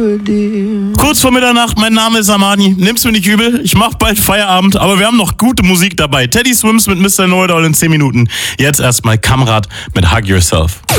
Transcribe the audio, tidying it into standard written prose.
Kurz vor Mitternacht, mein Name ist Amani. Nimm's mir nicht übel, ich mach bald Feierabend, aber wir haben noch gute Musik dabei. Teddy Swims mit Mr. Know-It-All in 10 Minuten. Jetzt erstmal Kamrat mit Hug Yourself.